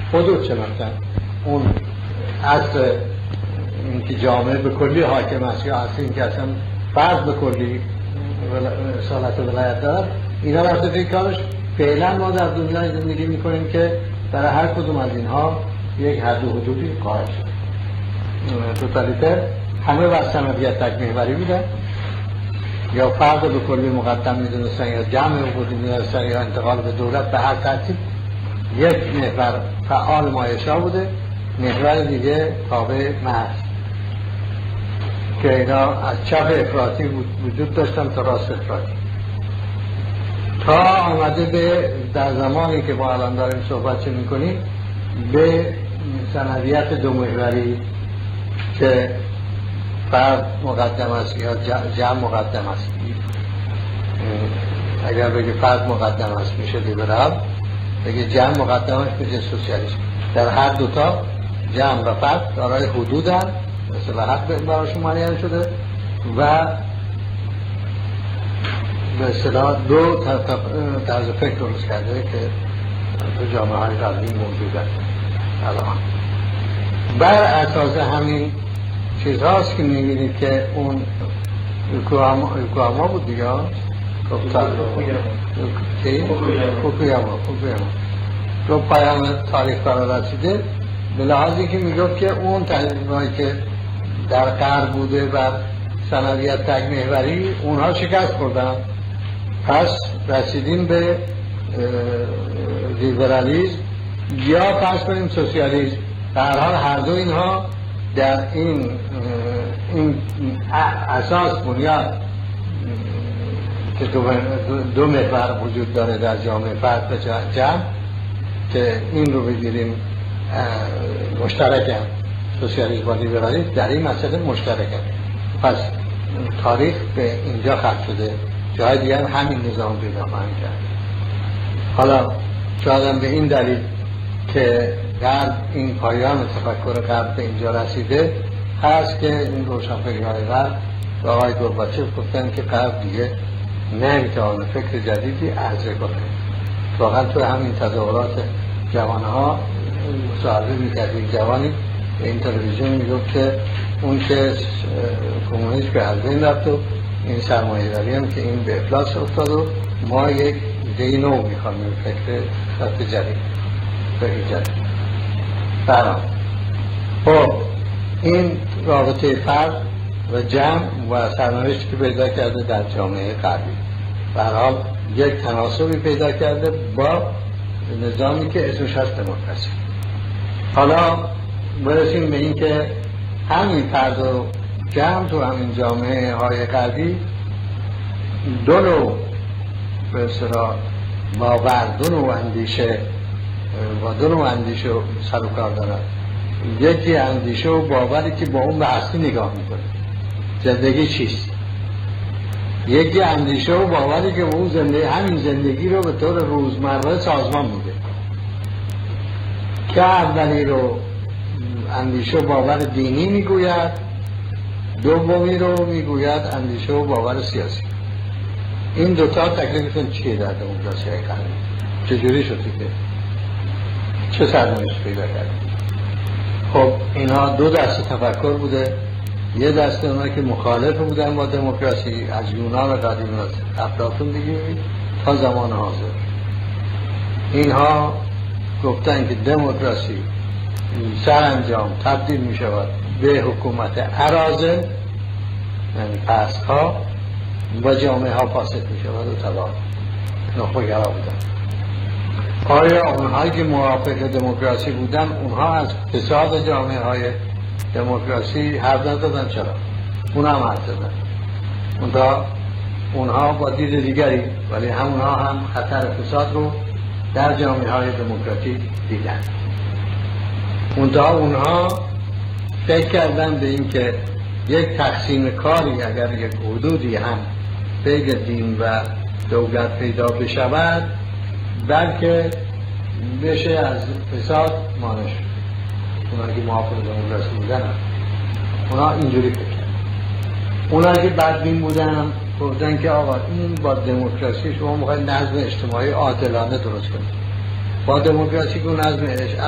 حدود شناختن. اون اصل اینکه جامعه به کلی حاکم است یا اصل اینکه اصلا فرد به کلی اصالت ولایت دارد، اینا رفته فکر کارش. فعلا ما در دنیا زندگی میکنیم که برای هر کدوم از اینها یک حد و حدودی قائل شد. توتالیتر همه بر سندیت تک محوری بودن، یا فرد به کلی مقدم میدونستن یا جمع عبودی میدونستن یا انتقال به دولت، به هر ترتیب یک محور فعال مایشا بوده، محور دیگه تابع محض که اینا از چپ افراطی وجود داشتن تا راست افراطی، تا آمده به در زمانی که ما الان داریم صحبت میکنیم به سندیت دو محوری که فرد مقدم است یا جمع مقدم است. اگر بگه فرد مقدم است میشه لیبرال، بگه جمع مقدم است میشه سوسیالیسم. در هر دوتا جمع و فرد دارای حدودن، مثلا حق براشون معین شده و به اصطلاح دو طرز فکر درست کرده که تو جامعه های غربی موجودن الان. بر اساس همین چیز هاست که میبینید که اون یوکوهاما بود دیگه، فوکویاما رو پایان تاریخ قرار رسیده، به لحاظی که میگفت که اون تحلیل‌هایی که در غرب بوده و سندیت تک محوری اونها شکست خوردن، پس رسیدیم به لیبرالیسم یا پس بریم سوسیالیسم. در حال هر دو اینها در این اساس بنیاد که دو محور وجود داره در جامعه، فرد و جمع، که این رو بگیریم مشترک هم سوسیالیسم و لیبرالیسم در این مسئله مشترک هم. پس تاریخ به اینجا ختم شده، جای دیگه هم همین نظام پیدا خواهند کرد. حالا شاید به این دلیل که غرب این پایان تفکر غرب به اینجا رسیده هست که این روشنفکرهای غرب و آقای گورباچف گفتن که غرب دیگه نمیتونه فکر جدیدی عرضه کنه. واقعا تو همین تظاهرات جوانها مصاحبه میکرد یک جوانی به این تلویزیون میگفت که اون که کمونیسم به از بین رفت و این سرمایه‌داری هم که این به افلاس افتاد و ما یک ایده نو میخوایم، فکر جدید برام. خب این رابطه فرد و جمع و سرنوشتی که پیدا کرده در جامعه غربی به هر حال یک تناسبی پیدا کرده با نظامی که اسمش هست دموکراسی. حالا برسیم به این که همین فرد و جمع تو همین جامعه های غربی دو نوع به اصطلاح باور، دو نوع اندیشه و دو نوع اندیشه سر و کار دارن. یکی اندیشه و باوری که با اون به هستی نگاه میکنه، زندگی چیست. یکی اندیشه و باوری که اون همین زندگی رو به طور روزمره سازمان میده، که اولی رو اندیشه و باور دینی میگوید، دومی رو میگوید اندیشه و باور سیاسی. این دوتا تکلیفتون چیه در دموکراسی غربی؟ چجوری شد که چه سرنوشت پیدا کرد؟ خب اینها دو دسته تفکر بوده. یه دسته اونها که مخالف بودن با دموکراسی، از یونان قدیم از افلاطون دیگه تا زمان حاضر، اینها گفتن که دموکراسی سرانجام تبدیل می شود به حکومت اراذل، یعنی پست‌ها، و جامعه ها فاسد می شود و تباه. نخبه‌گرا بودن. آیا اونهایی که موافق دموکراسی بودن اونها از فساد جامعه های دموکراسی حرف ندادن؟ چرا؟ اونها هم حرف زدن. اونها با دید دیگری، ولی همونها هم خطر فساد رو در جامعه های دموکراتیک دیدن. اونها فکر کردن به این که یک تقسیم کاری اگر یک حدودی هم بین دین و دولت پیدا بشود، بلکه بشه از فساد مانع شد. اونا که موافق دموکراسی بودن اونا اینجوری فکر کردن. اونا که بدبین بودن گفتن که آقا این با دموکراسی شما میخواید نظم اجتماعی عادلانه درست کنید، با دموکراسی که نظم